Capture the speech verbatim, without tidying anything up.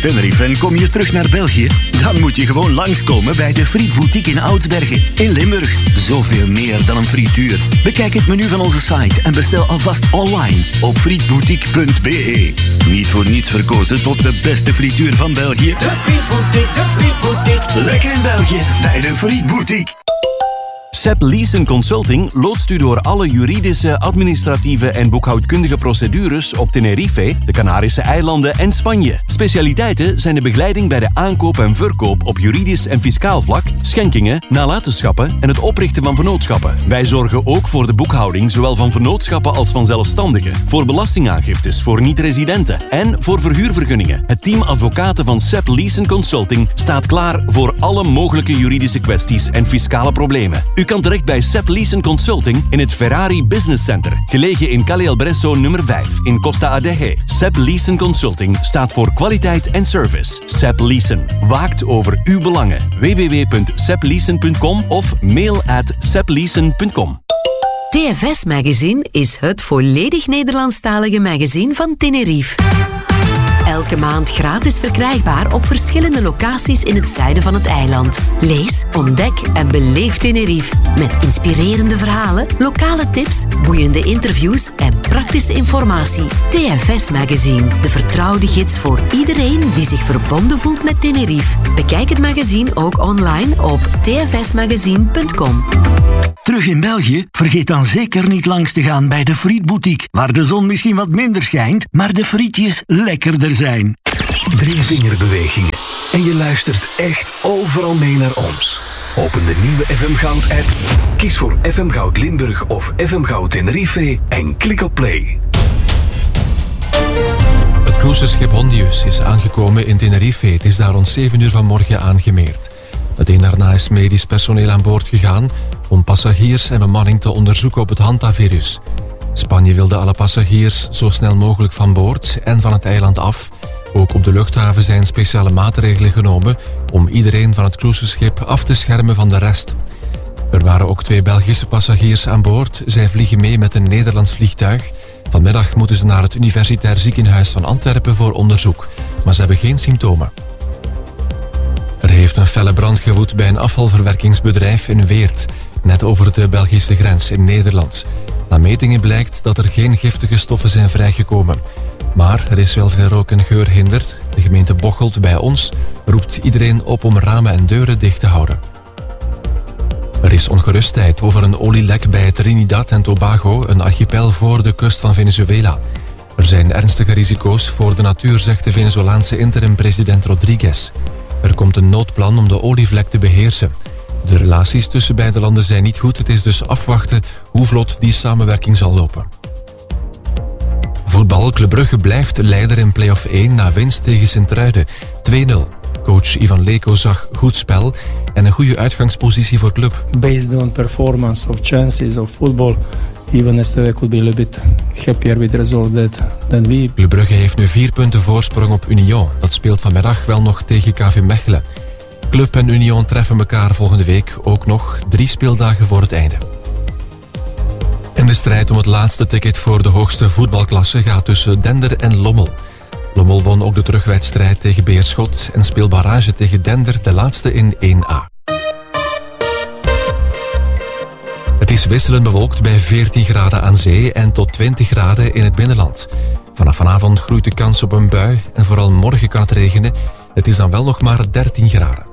Tenerife en kom je terug naar België? Dan moet je gewoon langskomen bij de Frietboutique in Oudsbergen in Limburg. Zoveel meer dan een frituur. Bekijk het menu van onze site en bestel alvast online op frietboutique punt b e. Niet voor niets verkozen tot de beste frituur van België. De Frietboutique, de Frietboutique. Lekker in België bij de Frietboutique. Sepp Leeson Consulting loodst u door alle juridische, administratieve en boekhoudkundige procedures op Tenerife, de Canarische eilanden en Spanje. Specialiteiten zijn de begeleiding bij de aankoop en verkoop op juridisch en fiscaal vlak, schenkingen, nalatenschappen en het oprichten van vennootschappen. Wij zorgen ook voor de boekhouding zowel van vennootschappen als van zelfstandigen, voor belastingaangiftes voor niet-residenten en voor verhuurvergunningen. Het team advocaten van Sepp Leeson Consulting staat klaar voor alle mogelijke juridische kwesties en fiscale problemen. U kan terecht bij Sepp Leeson Consulting in het Ferrari Business Center, gelegen in Calle El Bresso nummer vijf in Costa Adeje. Sepp Leeson Consulting staat voor kwaliteit en service. Sepp Leeson waakt over uw belangen. w w w punt sepp leeson punt com of mail at sepp leeson punt com. T F S Magazine is het volledig Nederlandstalige magazine van Tenerife. Elke maand gratis verkrijgbaar op verschillende locaties in het zuiden van het eiland. Lees, ontdek en beleef Tenerife. Met inspirerende verhalen, lokale tips, boeiende interviews en praktische informatie. T F S Magazine, de vertrouwde gids voor iedereen die zich verbonden voelt met Tenerife. Bekijk het magazine ook online op t f s magazine punt com. Terug in België? Vergeet dan zeker niet langs te gaan bij de Frietboutique, waar de zon misschien wat minder schijnt, maar de frietjes lekkerder zijn. Drie vingerbewegingen en je luistert echt overal mee naar ons. Open de nieuwe F M Goud app, kies voor F M Goud Limburg of F M Goud Tenerife en klik op play. Het cruiseschip Hondius is aangekomen in Tenerife. Het is daar rond zeven uur vanmorgen aangemeerd. Meteen daarna is medisch personeel aan boord gegaan om passagiers en bemanning te onderzoeken op het hantavirus. Spanje wilde alle passagiers zo snel mogelijk van boord en van het eiland af. Ook op de luchthaven zijn speciale maatregelen genomen om iedereen van het cruiseschip af te schermen van de rest. Er waren ook twee Belgische passagiers aan boord. Zij vliegen mee met een Nederlands vliegtuig. Vanmiddag moeten ze naar het Universitair Ziekenhuis van Antwerpen voor onderzoek, maar ze hebben geen symptomen. Er heeft een felle brand gewoed bij een afvalverwerkingsbedrijf in Weert, net over de Belgische grens in Nederland. Na metingen blijkt dat er geen giftige stoffen zijn vrijgekomen. Maar er is wel veel rook- en geurhinder. De gemeente Bocholt bij ons roept iedereen op om ramen en deuren dicht te houden. Er is ongerustheid over een olielek bij Trinidad en Tobago, een archipel voor de kust van Venezuela. Er zijn ernstige risico's voor de natuur, zegt de Venezolaanse interim-president Rodriguez. Er komt een noodplan om de olievlek te beheersen. De relaties tussen beide landen zijn niet goed. Het is dus afwachten hoe vlot die samenwerking zal lopen. Voetbal. Club Brugge blijft leider in play-off één na winst tegen Sint-Truiden. twee nul. Coach Ivan Leko zag goed spel en een goede uitgangspositie voor club. Based on performance of chances of football, even yesterday could be a little bit happier with the result that, than we. Club Brugge heeft nu vier punten voorsprong op Union. Dat speelt vanmiddag wel nog tegen K V Mechelen. Club en Union treffen elkaar volgende week ook nog drie speeldagen voor het einde. En de strijd om het laatste ticket voor de hoogste voetbalklasse gaat tussen Dender en Lommel. Lommel won ook de terugwedstrijd tegen Beerschot en speelt barrage tegen Dender, de laatste in één A. Het is wisselend bewolkt bij veertien graden aan zee en tot twintig graden in het binnenland. Vanaf vanavond groeit de kans op een bui en vooral morgen kan het regenen. Het is dan wel nog maar dertien graden.